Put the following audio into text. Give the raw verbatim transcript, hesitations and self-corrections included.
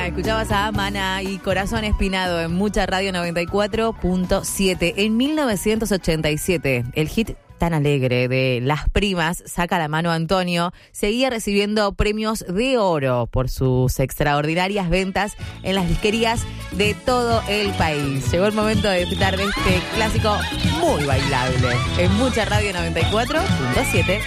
Escuchabas a Maná y Corazón Espinado en Mucha Radio noventa y cuatro punto siete. En mil novecientos ochenta y siete, el hit tan alegre de Las Primas, Saca la Mano Antonio, seguía recibiendo premios de oro por sus extraordinarias ventas en las disquerías de todo el país. Llegó el momento de disfrutar de este clásico muy bailable en Mucha Radio noventa y cuatro punto siete.